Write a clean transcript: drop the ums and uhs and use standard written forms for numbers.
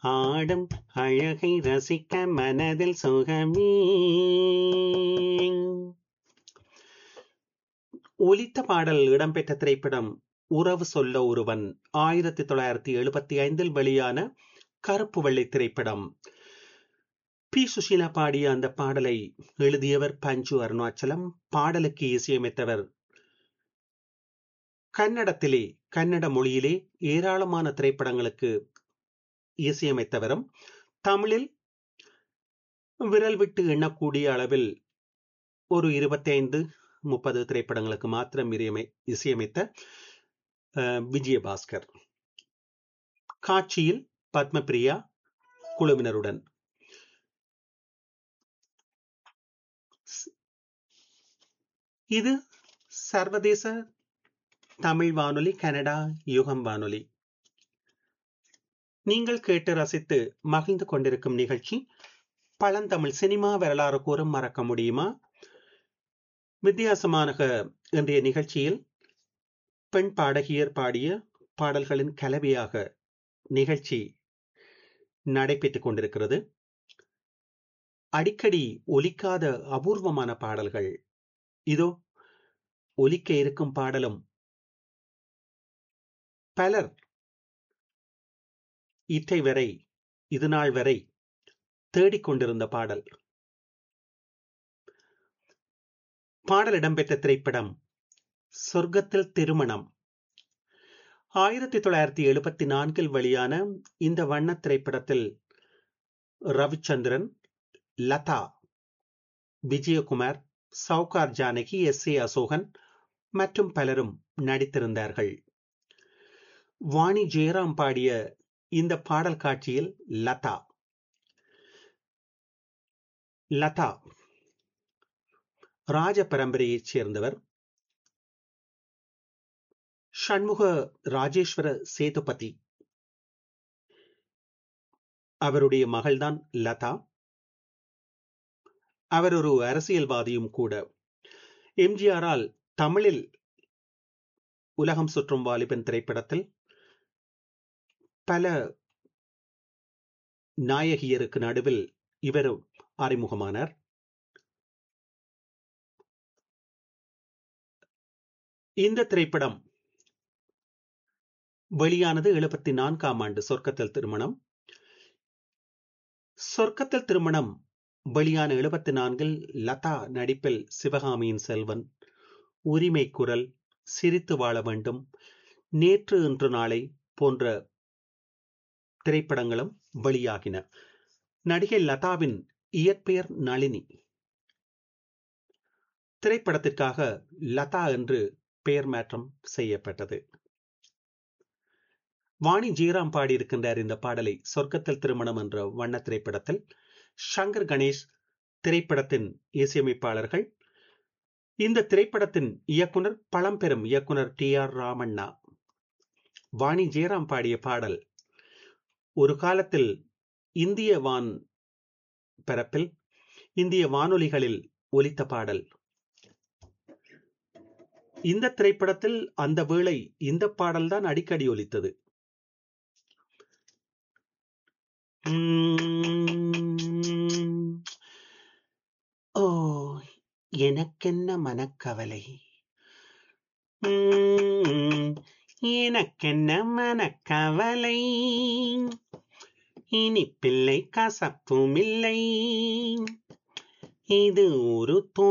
ஆடும் அழகை ரசிக்க மனதில் சுகமே. ஒலித்த பாடல் இடம்பெற்ற திரைப்படம் உறவு சொல்ல ஒருவன். 1975 வெளியான கருப்பு வெள்ளை திரைப்படம். பி சுஷீலா பாடிய அந்த பாடலை எழுதியவர் பஞ்சு அருணாச்சலம். பாடலுக்கு இசையமைத்தவர் கன்னடத்திலே, கன்னட மொழியிலே ஏராளமான திரைப்படங்களுக்கு இசையமைத்தவரும், தமிழில் விரல் விட்டு எண்ணக்கூடிய அளவில் ஒரு 25-30 திரைப்படங்களுக்கு மாத்திரம் இசையமைத்த விஜயபாஸ்கர். காட்சியில் பத்மபிரியா குழுவினருடன். இது சர்வதேச தமிழ் வானொலி, கனடா யுகம் வானொலி. நீங்கள் கேட்டு ரசித்து மகிழ்ந்து கொண்டிருக்கும் நிகழ்ச்சி பழந்தமிழ் சினிமா வரலாறு கூறும் மறக்க முடியுமா. வித்தியாசமான இன்றைய நிகழ்ச்சியில் பெண் பாடகியர் பாடிய பாடல்களின் கலவையாக நிகழ்ச்சி நடைபெற்றுக் கொண்டிருக்கிறது. அடிக்கடி ஒலிக்காத அபூர்வமான பாடல்கள். இதோ ஒலிக்க இருக்கும் பாடலும் பலர் இற்றை வரை, இது நாள் வரை தேடிக்கொண்டிருந்த பாடல். பாடல் இடம்பெற்ற திரைப்படம் சொர்க்கத்தில் திருமணம். 1974 வெளியான இந்த வண்ண திரைப்படத்தில் ரவிச்சந்திரன், லதா, விஜயகுமார், சவுகார் ஜானகி, S.A. அசோகன் மற்றும் பலரும் நடித்திருந்தார்கள். வாணி ஜெயராம் பாடிய இந்த பாடல் காட்சியில் லதா ராஜ பரம்பரையைச் சேர்ந்தவர். ஷண்முக ராஜேஸ்வர சேதுபதி அவருடைய மகள்தான் லதா. அவர் ஒரு அரசியல்வாதியும் கூட. எம்ஜிஆரால் தமிழில் உலகம் சுற்றும் வாலிபன் திரைப்படத்தில் பல நாயகியருக்கு நடுவில் இவர் அறிமுகமானார். இந்த திரைப்படம் வெளியானது 74ஆம் ஆண்டு. சொர்க்கத்தில் திருமணம். சொர்க்கத்தில் திருமணம் வெளியான 74 லதா நடிப்பில் சிவகாமியின் செல்வன், உரிமை குரல், சிரித்து வாழ வேண்டும், நேற்று இன்று நாளை போன்ற திரைப்படங்களும் வெளியாகின. நடிகை லதாவின் இயற்பெயர் நளினி. திரைப்படத்திற்காக லதா என்று பெயர் மாற்றம் செய்யப்பட்டது. வாணி ஜெயராம் பாடியிருக்கின்றார் இந்த பாடலை. சொர்க்கத்தில் திருமணம் என்ற வண்ண திரைப்படத்தில் சங்கர் கணேஷ் திரைப்படத்தின் இசையமைப்பாளர்கள். இந்த திரைப்படத்தின் இயக்குனர் பழம்பெரும் இயக்குனர் T.R. ராமண்ணா. வாணி ஜெயராம் பாடிய பாடல் ஒரு காலத்தில் இந்திய பரப்பில், இந்திய வானொலிகளில் ஒலித்த பாடல். இந்த திரைப்படத்தில் அந்த வேளை இந்த பாடல்தான் அடிக்கடி ஒலித்தது. ஓ எனக்கென்ன மனக்கவலை, எனக்கென்ன மனக்கவலை, இனி பிள்ளை கசப்பும் இல்லை, இது ஒரு